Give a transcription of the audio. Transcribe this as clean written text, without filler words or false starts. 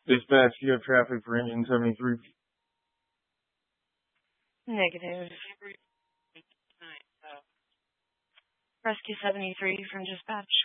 Dispatch, you have traffic for engine 73. Negative. Rescue 73 from dispatch.